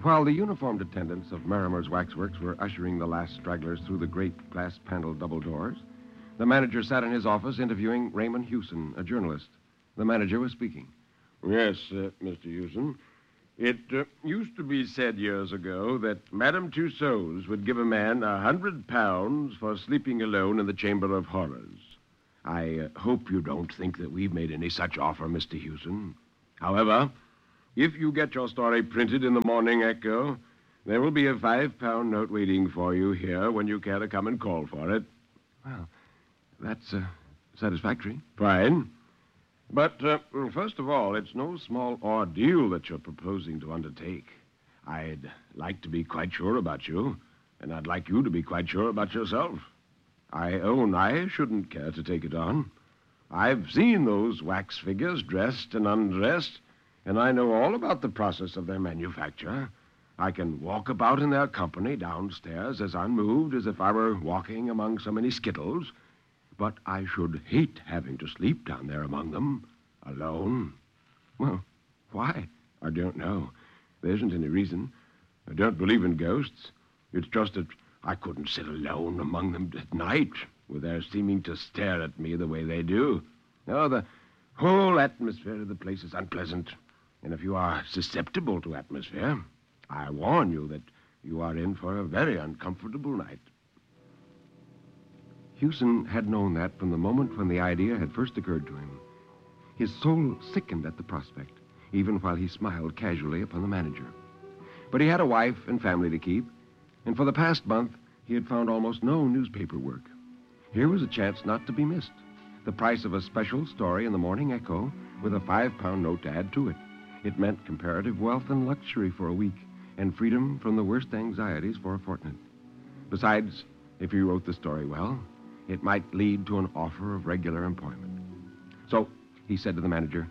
While the uniformed attendants of Merrimer's Waxworks were ushering the last stragglers through the great glass-paneled double doors, the manager sat in his office interviewing Raymond Hewson, a journalist. The manager was speaking. Yes, Mr. Hewson. It used to be said years ago that Madame Tussauds would give a man £100 for sleeping alone in the Chamber of Horrors. I hope you don't think that we've made any such offer, Mr. Hewson. However, if you get your story printed in the Morning Echo, there will be a £5 note waiting for you here when you care to come and call for it. Well, that's satisfactory. Fine. But first of all, it's no small ordeal that you're proposing to undertake. I'd like to be quite sure about you, and I'd like you to be quite sure about yourself. I own I shouldn't care to take it on. I've seen those wax figures dressed and undressed, and I know all about the process of their manufacture. I can walk about in their company downstairs as unmoved as if I were walking among so many skittles. But I should hate having to sleep down there among them, alone. Well, why? I don't know. There isn't any reason. I don't believe in ghosts. It's just that I couldn't sit alone among them at night, with their seeming to stare at me the way they do. Oh, the whole atmosphere of the place is unpleasant. And if you are susceptible to atmosphere, I warn you that you are in for a very uncomfortable night. Hewson had known that from the moment when the idea had first occurred to him. His soul sickened at the prospect, even while he smiled casually upon the manager. But he had a wife and family to keep, and for the past month, he had found almost no newspaper work. Here was a chance not to be missed. The price of a special story in the Morning Echo with a £5 note to add to it. It meant comparative wealth and luxury for a week, and freedom from the worst anxieties for a fortnight. Besides, if he wrote the story well, it might lead to an offer of regular employment. So he said to the manager,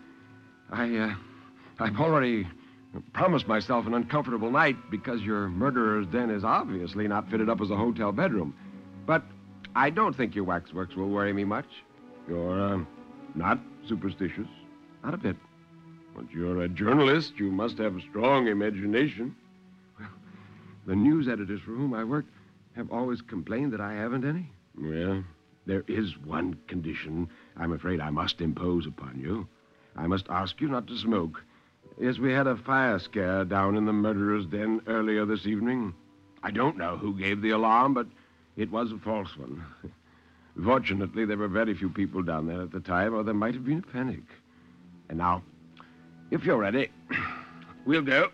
I've already promised myself an uncomfortable night because your murderer's den is obviously not fitted up as a hotel bedroom. But I don't think your waxworks will worry me much. You're not superstitious? Not a bit. But you're a journalist. You must have a strong imagination. Well, the news editors for whom I work have always complained that I haven't any. Well, there is one condition I'm afraid I must impose upon you. I must ask you not to smoke. Yes, we had a fire scare down in the murderer's den earlier this evening. I don't know who gave the alarm, but it was a false one. Fortunately, there were very few people down there at the time, or there might have been a panic. And now, if you're ready, we'll go.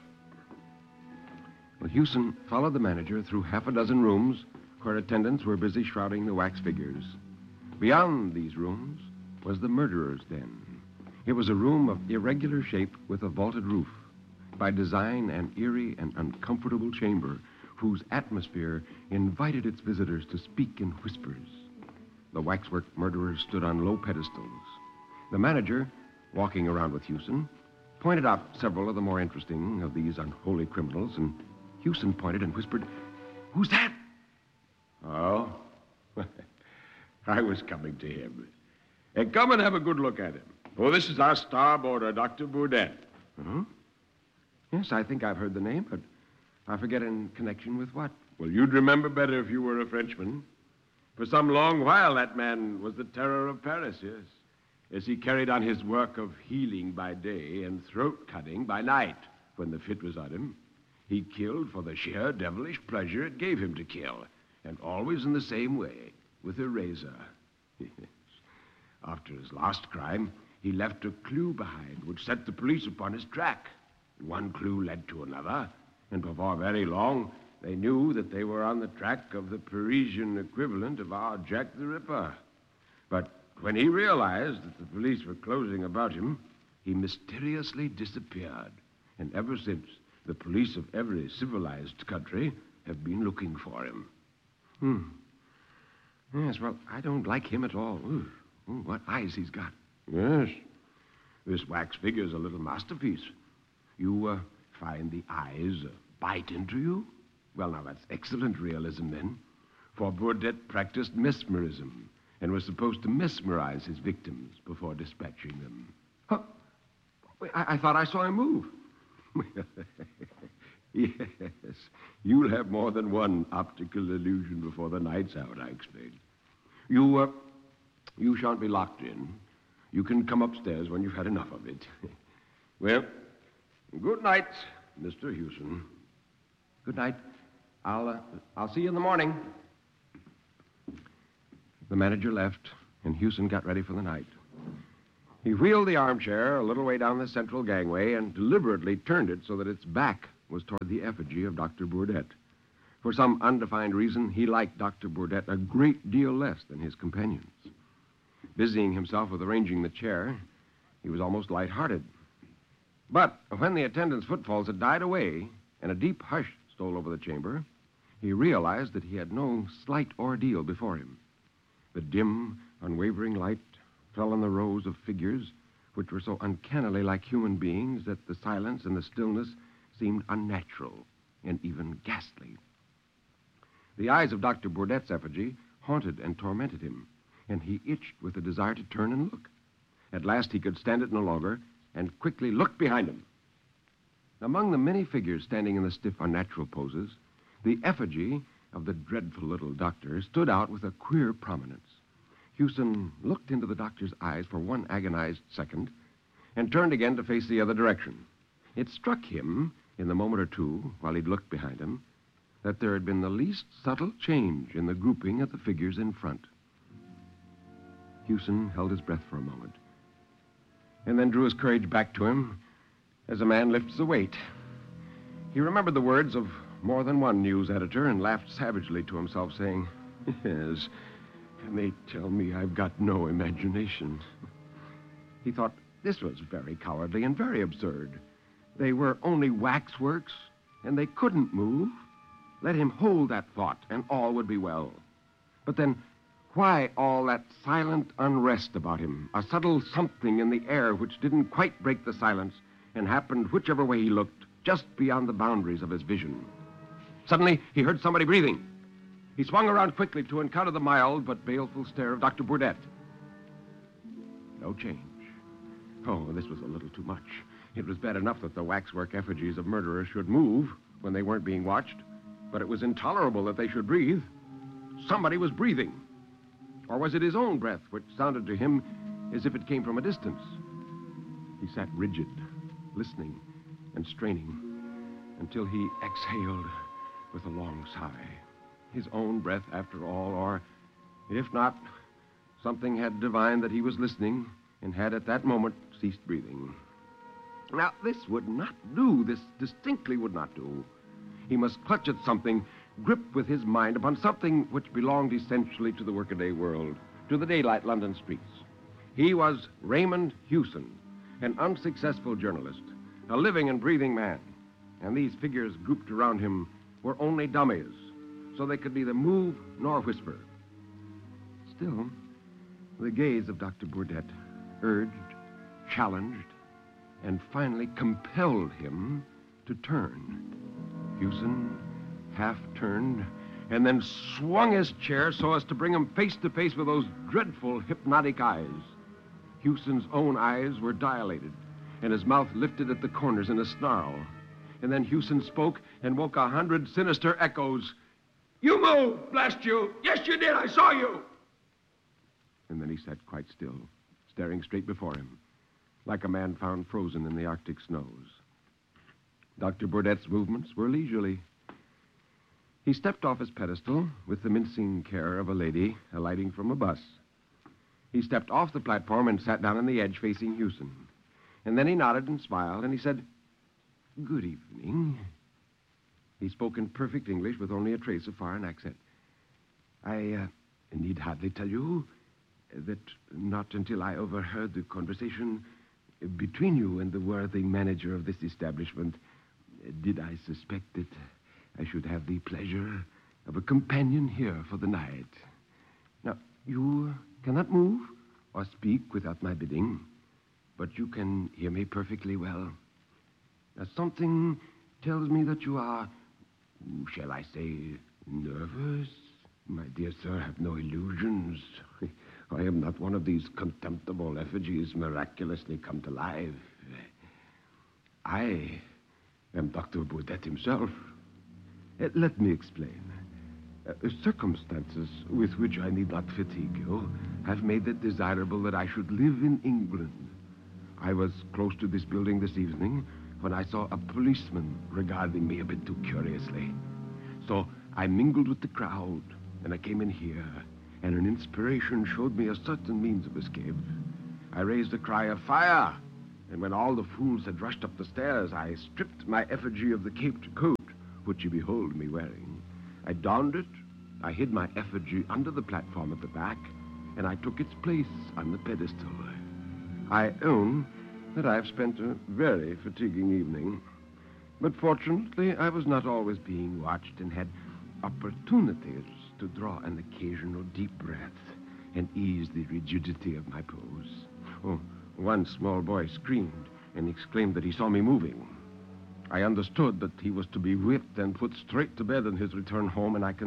Well, Hewson followed the manager through half a dozen rooms where attendants were busy shrouding the wax figures. Beyond these rooms was the murderer's den. It was a room of irregular shape with a vaulted roof. By design, an eerie and uncomfortable chamber whose atmosphere invited its visitors to speak in whispers. The waxwork murderers stood on low pedestals. The manager, walking around with Hewson, pointed out several of the more interesting of these unholy criminals, and Hewson pointed and whispered, "Who's that?" Oh, I was coming to him. Come and have a good look at him. Oh, this is our starboarder, Dr. Boudin. Uh-huh. Yes, I think I've heard the name, but I forget in connection with what. Well, you'd remember better if you were a Frenchman. For some long while, that man was the terror of Paris, yes. As he carried on his work of healing by day and throat-cutting by night when the fit was on him. He killed for the sheer devilish pleasure it gave him to kill, and always in the same way, with a razor. After his last crime, he left a clue behind which set the police upon his track. One clue led to another, and before very long, they knew that they were on the track of the Parisian equivalent of our Jack the Ripper. But when he realized that the police were closing about him, he mysteriously disappeared. And ever since, the police of every civilized country have been looking for him. Yes, well, I don't like him at all. Ooh, what eyes he's got. Yes. This wax figure's a little masterpiece. You find the eyes bite into you? Well, now, that's excellent realism, then. For Bourdet practiced mesmerism and was supposed to mesmerize his victims before dispatching them. Huh? I thought I saw him move. Yes. You'll have more than one optical illusion before the night's out, I expect. You shan't be locked in. You can come upstairs when you've had enough of it. Well, good night, Mr. Hewson. Good night. I'll see you in the morning. The manager left, and Hewson got ready for the night. He wheeled the armchair a little way down the central gangway and deliberately turned it so that its back was toward the effigy of Dr. Bourdet. For some undefined reason, he liked Dr. Bourdet a great deal less than his companions. Busying himself with arranging the chair, he was almost lighthearted. But when the attendant's footfalls had died away and a deep hush stole over the chamber, he realized that he had no slight ordeal before him. The dim, unwavering light fell on the rows of figures which were so uncannily like human beings that the silence and the stillness seemed unnatural and even ghastly. The eyes of Dr. Bourdet's effigy haunted and tormented him, and he itched with a desire to turn and look. At last he could stand it no longer and quickly looked behind him. Among the many figures standing in the stiff, unnatural poses, the effigy of the dreadful little doctor stood out with a queer prominence. Hewson looked into the doctor's eyes for one agonized second and turned again to face the other direction. It struck him, in the moment or two, while he'd looked behind him, that there had been the least subtle change in the grouping of the figures in front. Hewson held his breath for a moment, and then drew his courage back to him as a man lifts a weight. He remembered the words of more than one news editor and laughed savagely to himself, saying, "Yes, and they tell me I've got no imagination." He thought this was very cowardly and very absurd. They were only waxworks, and they couldn't move. Let him hold that thought, and all would be well. But then, why all that silent unrest about him? A subtle something in the air which didn't quite break the silence and happened whichever way he looked, just beyond the boundaries of his vision. Suddenly, he heard somebody breathing. He swung around quickly to encounter the mild but baleful stare of Dr. Bourdet. No change. Oh, this was a little too much. It was bad enough that the waxwork effigies of murderers should move when they weren't being watched, but it was intolerable that they should breathe. Somebody was breathing. Or was it his own breath, which sounded to him as if it came from a distance? He sat rigid, listening and straining, until he exhaled with a long sigh. His own breath, after all, or, if not, something had divined that he was listening and had at that moment ceased breathing. Now, this would not do. This distinctly would not do. He must clutch at something, grip with his mind upon something which belonged essentially to the workaday world, to the daylight London streets. He was Raymond Hewson, an unsuccessful journalist, a living and breathing man, and these figures grouped around him were only dummies, so they could neither move nor whisper. Still, the gaze of Dr. Bourdet urged, challenged, and finally compelled him to turn. Hewson half turned and then swung his chair so as to bring him face to face with those dreadful hypnotic eyes. Hewson's own eyes were dilated, and his mouth lifted at the corners in a snarl. And then Hewson spoke and woke 100 sinister echoes. "You moved, blast you! Yes, you did! I saw you!" And then he sat quite still, staring straight before him, like a man found frozen in the Arctic snows. Dr. Bourdet's movements were leisurely. He stepped off his pedestal with the mincing care of a lady alighting from a bus. He stepped off the platform and sat down on the edge facing Hewson. And then he nodded and smiled, and he said, "Good evening." He spoke in perfect English with only a trace of foreign accent. I need hardly tell you that not until I overheard the conversation between you and the worthy manager of this establishment did I suspect that I should have the pleasure of a companion here for the night. Now, you cannot move or speak without my bidding, but you can hear me perfectly well. Now, something tells me that you are, shall I say, nervous? My dear sir, have no illusions. I am not one of these contemptible effigies miraculously come to life. I am Dr. Baudet himself. Let me explain. Circumstances with which I need not fatigue you have made it desirable that I should live in England. I was close to this building this evening when I saw a policeman regarding me a bit too curiously. So I mingled with the crowd, and I came in here, and an inspiration showed me a certain means of escape. I raised a cry of fire, and when all the fools had rushed up the stairs, I stripped my effigy of the caped coat, which you behold me wearing. I donned it, I hid my effigy under the platform at the back, and I took its place on the pedestal. I own that I have spent a very fatiguing evening, but fortunately I was not always being watched and had opportunities to draw an occasional deep breath and ease the rigidity of my pose. Oh, one small boy screamed and exclaimed that he saw me moving. I understood that he was to be whipped and put straight to bed on his return home, and I